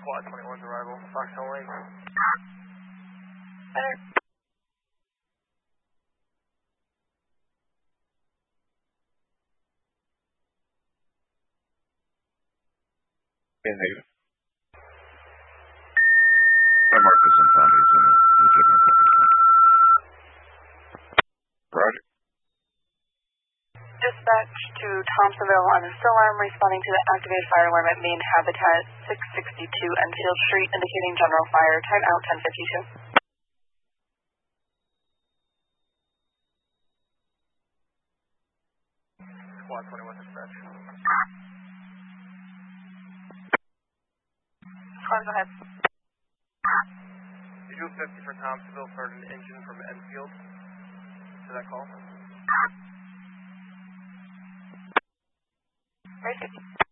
Squad 21's arrival, Foxhole Lane. Better. Negative. My Marcus and Fondy's in the different focus one. Roger. Dispatch to Thompsonville on a still arm responding to the activated fire alarm at main habitat 662 Enfield Street indicating general fire. Time out 10:52. Squad 21 dispatch. Squad, go ahead. Visual 50 for Thompsonville, started an engine from Enfield. To that call. Very 50.